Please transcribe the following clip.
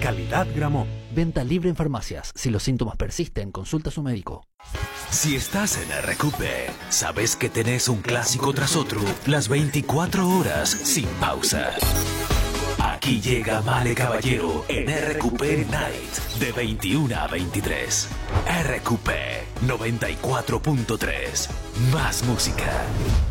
Calidad Gramont. Venta libre en farmacias. Si los síntomas persisten, consulta a su médico. Si estás en RQP, sabes que tenés un clásico tras otro, las 24 horas sin pausa. Aquí llega Male Caballero en RQP Night, de 21 a 23. RQP 94.3. Más música.